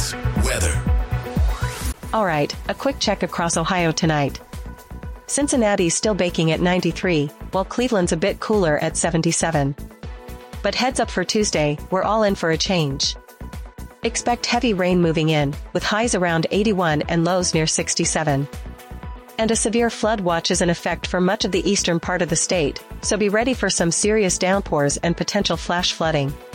Sports. Weather. All right, a quick check across Ohio tonight. Cincinnati's still baking at 93, while Cleveland's a bit cooler at 77. But heads up for Tuesday, we're all in for a change. Expect heavy rain moving in, with highs around 81 and lows near 67. And a severe flood watch is in effect for much of the eastern part of the state, so be ready for some serious downpours and potential flash flooding.